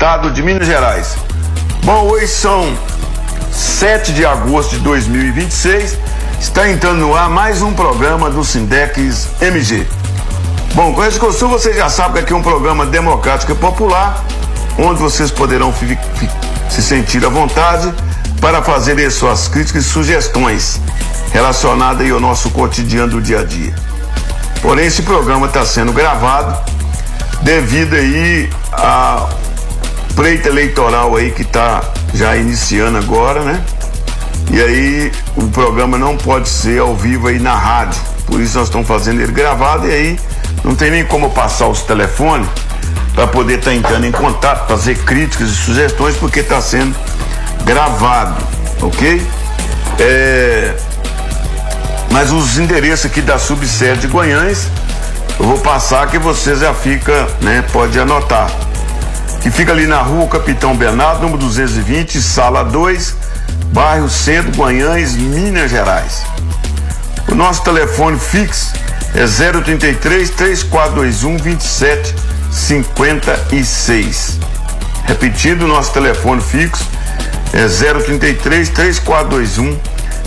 estado de Minas Gerais. Bom, hoje são 7 de agosto de 2026, está entrando no ar mais um programa do Sindex MG. Bom, com esse costume você já sabe que aqui é um programa democrático e popular, onde vocês poderão se sentir à vontade para fazerem suas críticas e sugestões relacionadas aí ao nosso cotidiano do dia a dia. Porém, esse programa está sendo gravado devido aí a pleito eleitoral aí que está já iniciando agora, né? E aí o programa não pode ser ao vivo aí na rádio, por isso nós estamos fazendo ele gravado, e aí não tem nem como passar os telefones para poder estar entrando em contato, fazer críticas e sugestões, porque está sendo gravado, ok? Mas os endereços aqui da subsede de Guanhães eu vou passar, que você já fica, né? Pode anotar. Que fica ali na rua Capitão Bernardo, número 220, sala 2, bairro Centro, Guanhães, Minas Gerais. O nosso telefone fixo é 033 3421 2756. Repetindo, o nosso telefone fixo é 033 3421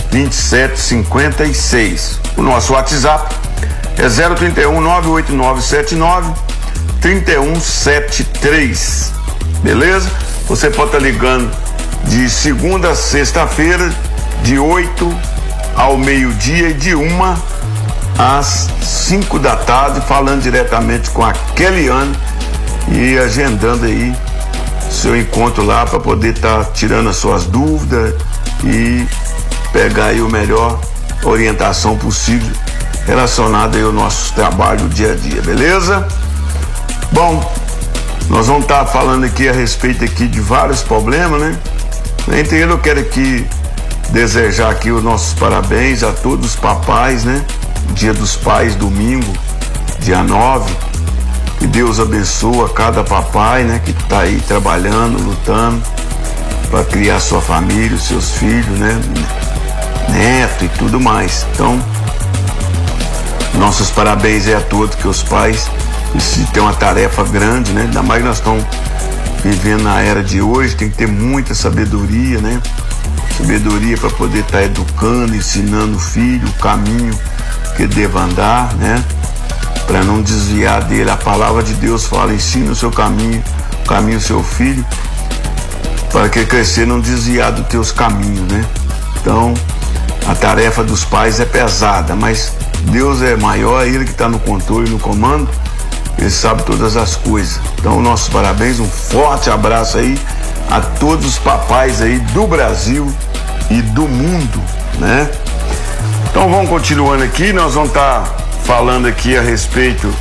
2756. O nosso WhatsApp é 031 98979 3173. Beleza? Você pode estar ligando de segunda a sexta-feira, de 8 ao meio-dia e de 1 às 5 da tarde, falando diretamente com a Kellyanne e agendando aí seu encontro lá para poder estar tirando as suas dúvidas e pegar aí o melhor orientação possível relacionada aí ao nosso trabalho dia a dia, beleza? Bom, nós vamos estar falando aqui a respeito aqui de vários problemas, né? Entre eles eu quero aqui desejar aqui os nossos parabéns a todos os papais, né? Dia dos Pais, domingo, dia 9. Que Deus abençoe cada papai, né? Que está aí trabalhando, lutando para criar sua família, os seus filhos, né? Neto e tudo mais. Então, nossos parabéns a todos, que os pais têm uma tarefa grande, né? Ainda mais que nós estamos vivendo na era de hoje, tem que ter muita sabedoria, né? Sabedoria para poder estar educando, ensinando o filho o caminho que deva andar, né? Para não desviar dele. A palavra de Deus fala: ensina o seu caminho, o caminho do seu filho, para que crescer não desviar dos teus caminhos, né? Então, a tarefa dos pais é pesada, mas Deus é maior, Ele que está no controle, no comando, Ele sabe todas as coisas. Então, nossos parabéns, um forte abraço aí a todos os papais aí do Brasil e do mundo, né? Então vamos continuando aqui, nós vamos estar falando aqui a respeito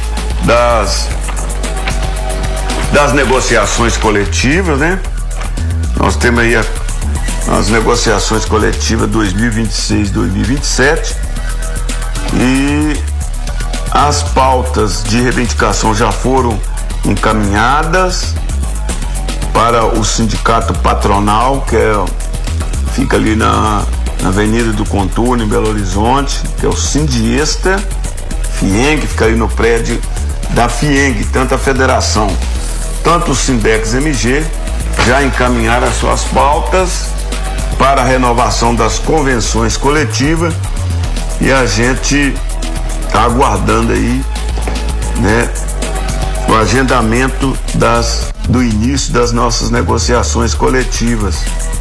das negociações coletivas, né? Nós temos aí as negociações coletivas 2026-2027 e as pautas de reivindicação já foram encaminhadas para o sindicato patronal, que fica ali na Avenida do Contorno, em Belo Horizonte, que é o Sindiesta FIENG, fica ali no prédio da FIENG. Tanto a federação, tanto o Sindex MG já encaminharam as suas pautas para a renovação das convenções coletivas, e a gente está aguardando aí, né, o agendamento do início das nossas negociações coletivas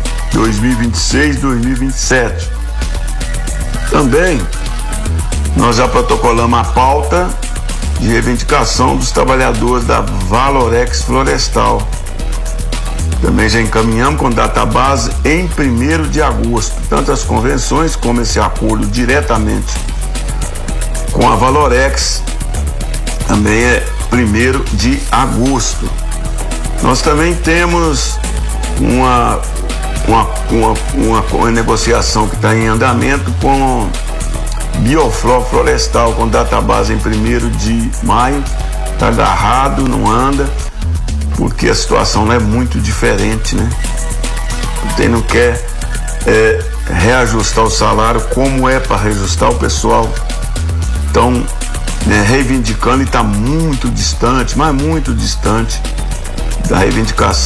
2026-2027. Também nós já protocolamos a pauta de reivindicação dos trabalhadores da Valorex Florestal. Também já encaminhamos com data base em 1º de agosto, tanto as convenções como esse acordo diretamente com a Valorex, também é 1º de agosto. Nós também temos uma negociação que está em andamento com Bioflor Florestal, com data base em 1º de maio. Está agarrado, não anda, porque a situação não é muito diferente, né? Quem não quer reajustar o salário, como é para reajustar, o pessoal estão, né, reivindicando, e está muito distante, mas muito distante da reivindicação